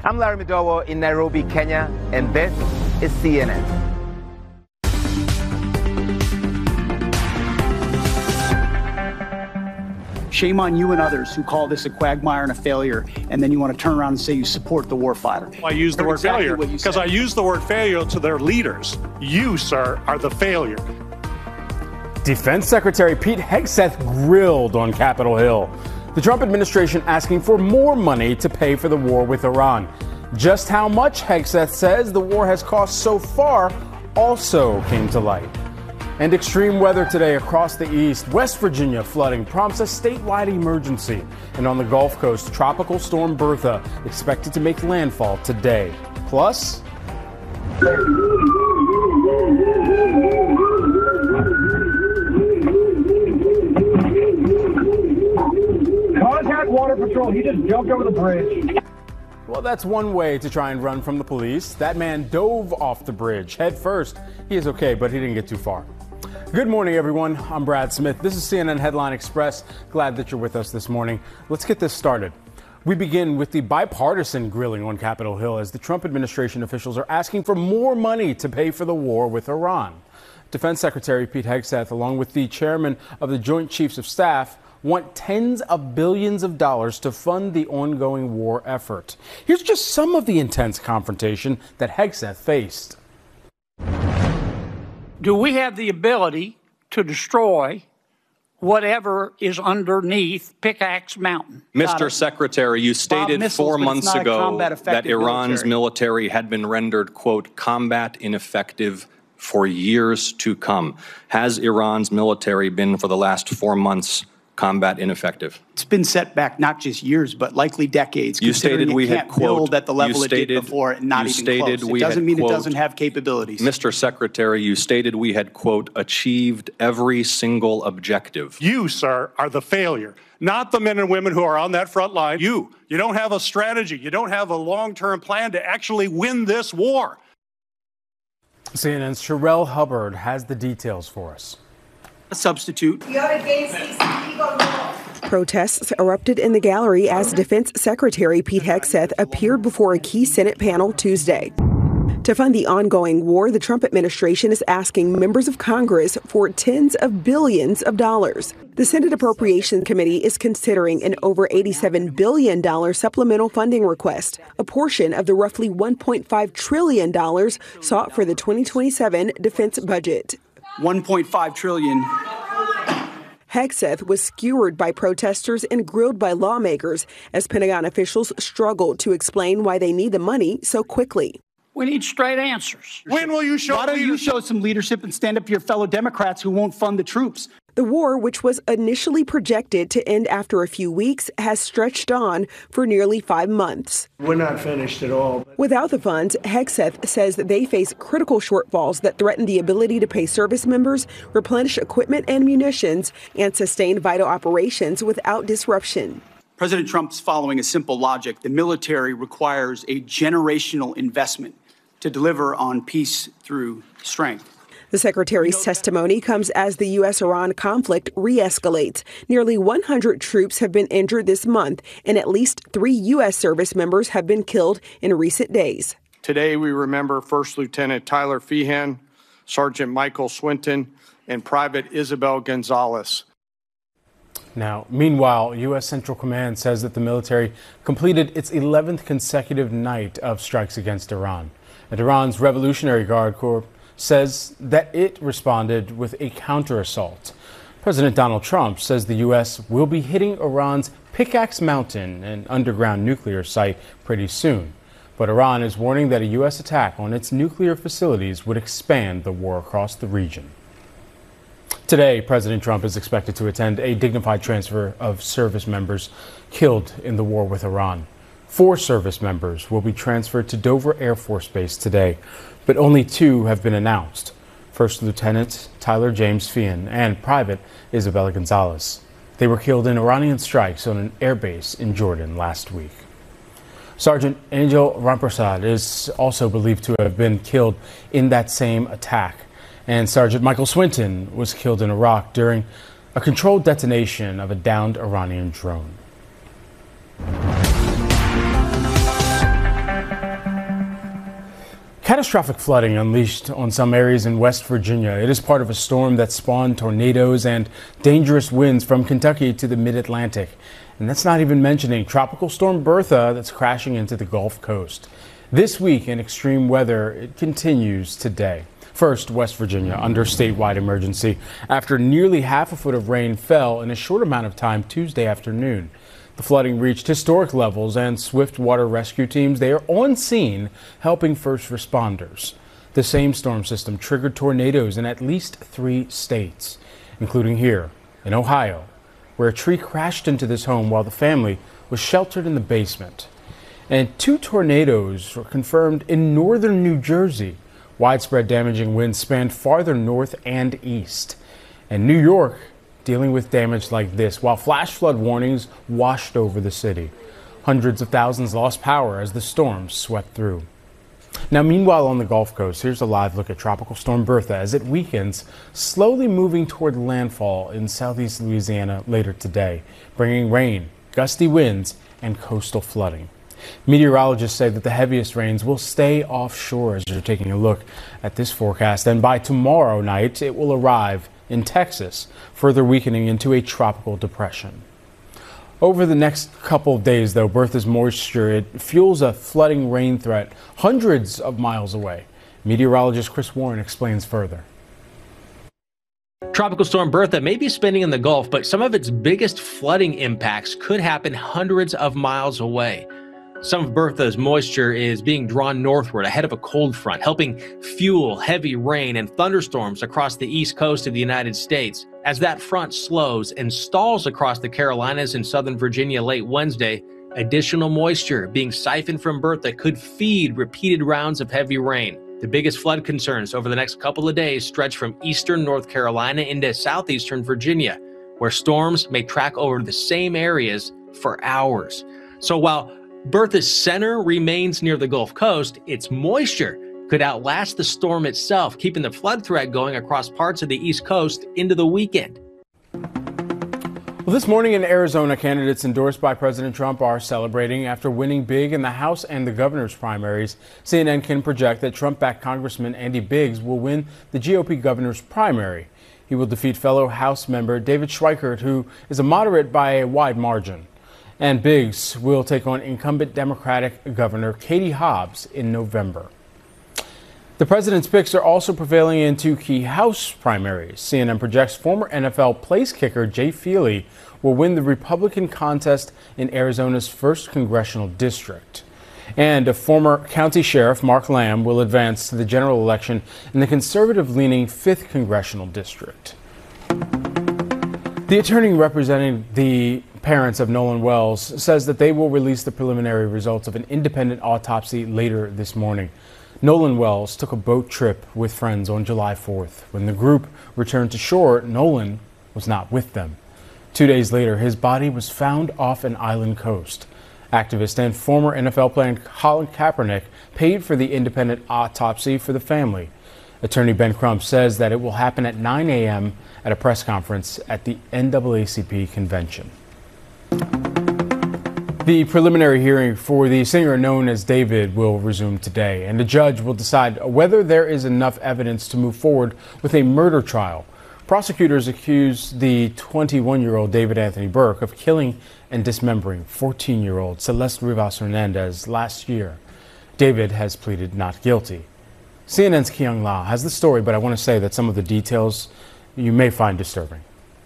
I'm Larry Madowo in Nairobi, Kenya, and this is CNN. Shame on you and others who call this a quagmire and a failure, and then you want to turn around and say you support the warfighter. I use the word failure because I use the word failure to their leaders. You, sir, are the failure. Defense Secretary Pete Hegseth grilled on Capitol Hill. The Trump administration asking for more money to pay for the war with Iran. Just how much, Hegseth says, the war has cost so far also came to light. And extreme weather today across the east. West Virginia flooding prompts a statewide emergency. And on the Gulf Coast, Tropical Storm Bertha expected to make landfall today. Plus, Contact Water Patrol. He just jumped over the bridge. well, that's one way to try and run from the police. That man dove off the bridge head first. He is okay, but he didn't get too far. Good morning, everyone. I'm Brad Smith. This is CNN Headline Express. Glad that you're with us this morning. Let's get this started. We begin with the bipartisan grilling on Capitol Hill as the Trump administration officials are asking for more money to pay for the war with Iran. Defense Secretary Pete Hegseth, along with the chairman of the Joint Chiefs of Staff, want tens of billions of dollars to fund the ongoing war effort. Here's just some of the intense confrontation that Hegseth faced. Do we have the ability to destroy whatever is underneath Pickaxe Mountain? Mr. Secretary, you stated 4 months ago that Iran's military had been rendered, quote, combat ineffective for years to come. Has Iran's military been, for the last 4 months, combat ineffective? It's been set back not just years, but likely decades. You stated we had, quote, build at the level it did before, and not even close. It doesn't mean it doesn't have capabilities. Mr. Secretary, you stated we had, quote, achieved every single objective. You, sir, are the failure, not the men and women who are on that front line. You don't have a strategy. You don't have a long-term plan to actually win this war. CNN's Sherelle Hubbard has the details for us. A substitute. Protests erupted in the gallery as Defense Secretary Pete Hegseth appeared before a key Senate panel Tuesday. To fund the ongoing war, the Trump administration is asking members of Congress for tens of billions of dollars. The Senate Appropriations Committee is considering an over $87 billion supplemental funding request, a portion of the roughly $1.5 trillion sought for the 2027 defense budget. $1.5 trillion. Hegseth was skewered by protesters and grilled by lawmakers as Pentagon officials struggled to explain why they need the money so quickly. We need straight answers. When will you show Why don't you show some leadership and stand up to your fellow Democrats who won't fund the troops? The war, which was initially projected to end after a few weeks, has stretched on for nearly 5 months. We're not finished at all. Without the funds, Hegseth says that they face critical shortfalls that threaten the ability to pay service members, replenish equipment and munitions, and sustain vital operations without disruption. President Trump's following a simple logic. The military requires a generational investment to deliver on peace through strength. The secretary's testimony comes as the U.S.-Iran conflict re-escalates. Nearly 100 troops have been injured this month, and at least 3 U.S. service members have been killed in recent days. Today, we remember First Lieutenant Tyler Feehan, Sergeant Michael Swinton, and Private Isabel Gonzalez. Now, meanwhile, U.S. Central Command says that the military completed its 11th consecutive night of strikes against Iran. And Iran's Revolutionary Guard Corps says that it responded with a counter-assault. President Donald Trump says the U.S. will be hitting Iran's Pickaxe Mountain, an underground nuclear site, pretty soon. But Iran is warning that a U.S. attack on its nuclear facilities would expand the war across the region. Today, President Trump is expected to attend a dignified transfer of service members killed in the war with Iran. 4 service members will be transferred to Dover Air Force Base today, but only 2 have been announced. First Lieutenant Tyler James Feehan and Private Isabella Gonzalez. They were killed in Iranian strikes on an airbase in Jordan last week. Sergeant Angel Rampersad is also believed to have been killed in that same attack. And Sergeant Michael Swinton was killed in Iraq during a controlled detonation of a downed Iranian drone. Catastrophic flooding unleashed on some areas in West Virginia. It is part of a storm that spawned tornadoes and dangerous winds from Kentucky to the mid-Atlantic. And that's not even mentioning Tropical Storm Bertha that's crashing into the Gulf Coast. This week in extreme weather, it continues today. First, West Virginia under statewide emergency after nearly half a foot of rain fell in a short amount of time Tuesday afternoon. The flooding reached historic levels, and swift water rescue teams, they are on scene helping first responders. The same storm system triggered tornadoes in at least 3 states, including here in Ohio, where a tree crashed into this home while the family was sheltered in the basement. And 2 tornadoes were confirmed in northern New Jersey. Widespread damaging winds spanned farther north and east. And New York dealing with damage like this, while flash flood warnings washed over the city. Hundreds of thousands lost power as the storms swept through. Now, meanwhile, on the Gulf Coast, here's a live look at Tropical Storm Bertha as it weakens, slowly moving toward landfall in southeast Louisiana later today, bringing rain, gusty winds, and coastal flooding. Meteorologists say that the heaviest rains will stay offshore as you're taking a look at this forecast, and by tomorrow night, it will arrive in Texas, further weakening into a tropical depression. Over the next couple of days, though, Bertha's moisture, it fuels a flooding rain threat hundreds of miles away. Meteorologist Chris Warren explains further. Tropical Storm Bertha may be spinning in the Gulf, but some of its biggest flooding impacts could happen hundreds of miles away. Some of Bertha's moisture is being drawn northward ahead of a cold front, helping fuel heavy rain and thunderstorms across the east coast of the United States. As that front slows and stalls across the Carolinas and southern Virginia late Wednesday, additional moisture being siphoned from Bertha could feed repeated rounds of heavy rain. The biggest flood concerns over the next couple of days stretch from eastern North Carolina into southeastern Virginia, where storms may track over the same areas for hours. So while Bertha's center remains near the Gulf Coast, its moisture could outlast the storm itself, keeping the flood threat going across parts of the East Coast into the weekend. Well, this morning in Arizona, candidates endorsed by President Trump are celebrating after winning big in the House and the governor's primaries. CNN can project that Trump-backed Congressman Andy Biggs will win the GOP governor's primary. He will defeat fellow House member David Schweikert, who is a moderate by a wide margin. And Biggs will take on incumbent Democratic Governor Katie Hobbs in November. The president's picks are also prevailing in 2 key House primaries. CNN projects former NFL place kicker Jay Feely will win the Republican contest in Arizona's 1st congressional district. And a former county sheriff, Mark Lamb, will advance to the general election in the conservative-leaning 5th congressional district. The attorney representing the parents of Nolan Wells says that they will release the preliminary results of an independent autopsy later this morning. Nolan Wells took a boat trip with friends on July 4th. When the group returned to shore, Nolan was not with them. 2 days later, his body was found off an island coast. Activist and former NFL player Colin Kaepernick paid for the independent autopsy for the family. Attorney Ben Crump says that it will happen at 9 a.m. at a press conference at the NAACP convention. The preliminary hearing for the singer known as David will resume today, and a judge will decide whether there is enough evidence to move forward with a murder trial. Prosecutors accuse the 21-year-old David Anthony Burke of killing and dismembering 14-year-old Celeste Rivas Hernandez last year. David has pleaded not guilty. CNN's Kyung La has the story, but I want to say that some of the details you may find disturbing.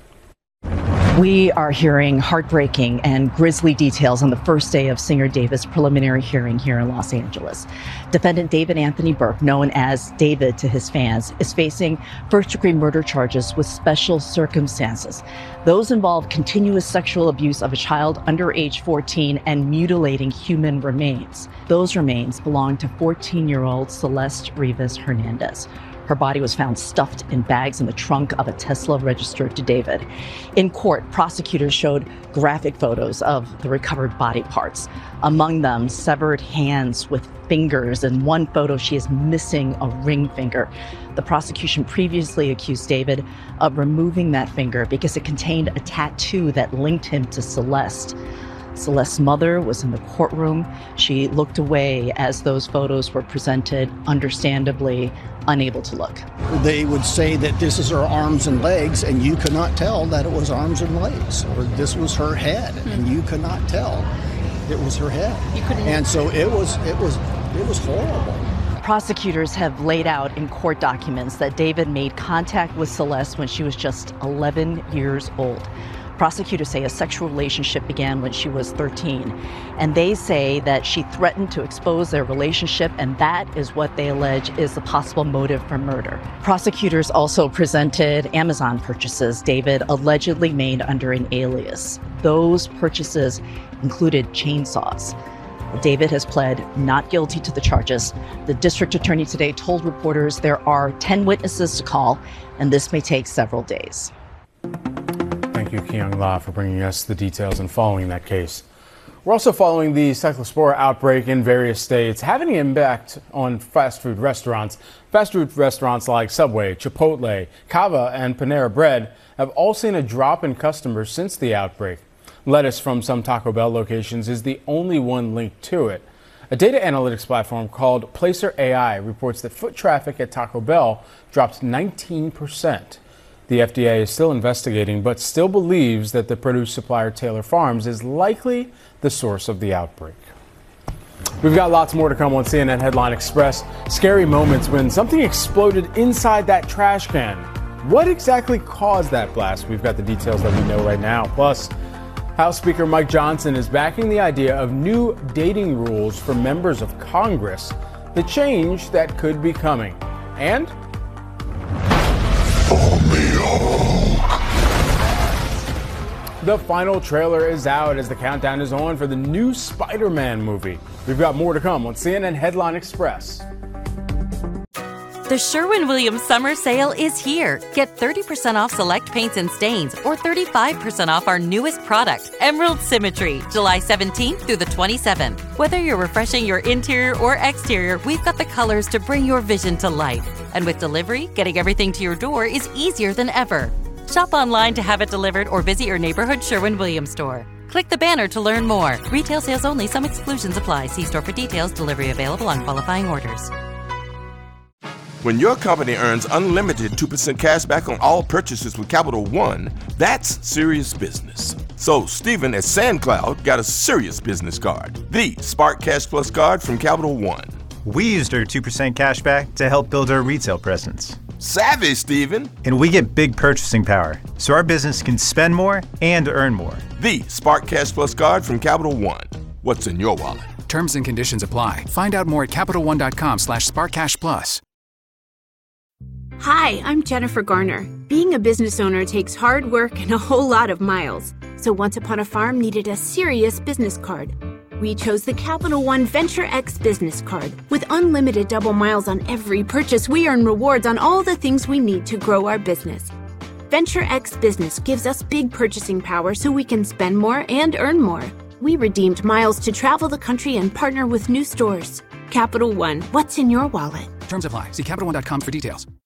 We are hearing heartbreaking and grisly details on the first day of singer David's preliminary hearing here in Los Angeles. Defendant David Anthony Burke, known as David to his fans, is facing first-degree murder charges with special circumstances. Those involve continuous sexual abuse of a child under age 14 and mutilating human remains. Those remains belong to 14-year-old Celeste Rivas Hernandez. Her body was found stuffed in bags in the trunk of a Tesla registered to David. In court, prosecutors showed graphic photos of the recovered body parts. Among them, severed hands with fingers. In one photo, she is missing a ring finger. The prosecution previously accused David of removing that finger because it contained a tattoo that linked him to Celeste. Celeste's mother was in the courtroom. She looked away as those photos were presented, understandably unable to look. They would say that this is her arms and legs, and you could not tell that it was arms and legs, or this was her head, and you could not tell it was her head. And so it was horrible. Prosecutors have laid out in court documents that David made contact with Celeste when she was just 11 years old. Prosecutors say a sexual relationship began when she was 13, and they say that she threatened to expose their relationship, and that is what they allege is the possible motive for murder. Prosecutors also presented Amazon purchases David allegedly made under an alias. Those purchases included chainsaws. David has pled not guilty to the charges. The district attorney today told reporters there are 10 witnesses to call, and this may take several days. Thank you, Kyung La, for bringing us the details and following that case. We're also following the Cyclospora outbreak in various states, having an impact on fast food restaurants. Fast food restaurants like Subway, Chipotle, Cava, and Panera Bread have all seen a drop in customers since the outbreak. Lettuce from some Taco Bell locations is the only one linked to it. A data analytics platform called Placer AI reports that foot traffic at Taco Bell dropped 19%. The FDA is still investigating, but still believes that the produce supplier Taylor Farms is likely the source of the outbreak. We've got lots more to come on CNN Headline Express. Scary moments when something exploded inside that trash can. What exactly caused that blast? We've got the details that we know right now. Plus, House Speaker Mike Johnson is backing the idea of new dating rules for members of Congress, the change that could be coming. And the final trailer is out as the countdown is on for the new Spider-Man movie. We've got more to come on CNN Headline Express. The Sherwin-Williams Summer Sale is here. Get 30% off select paints and stains or 35% off our newest product, Emerald Symmetry, July 17th through the 27th. Whether you're refreshing your interior or exterior, we've got the colors to bring your vision to life. And with delivery, getting everything to your door is easier than ever. Shop online to have it delivered or visit your neighborhood Sherwin-Williams store. Click the banner to learn more. Retail sales only. Some exclusions apply. See store for details. Delivery available on qualifying orders. When your company earns unlimited 2% cash back on all purchases with Capital One, that's serious business. So Stephen at SandCloud got a serious business card, the Spark Cash Plus card from Capital One. We used our 2% cash back to help build our retail presence. Savvy, Stephen. And we get big purchasing power, so our business can spend more and earn more. The Spark Cash Plus card from Capital One. What's in your wallet? Terms and conditions apply. Find out more at CapitalOne.com/SparkCashPlus. Hi, I'm Jennifer Garner. Being a business owner takes hard work and a whole lot of miles. So Once Upon a Farm needed a serious business card. We chose the Capital One Venture X business card. With unlimited double miles on every purchase, we earn rewards on all the things we need to grow our business. Venture X Business gives us big purchasing power so we can spend more and earn more. We redeemed miles to travel the country and partner with new stores. Capital One, what's in your wallet? Terms apply. See CapitalOne.com for details.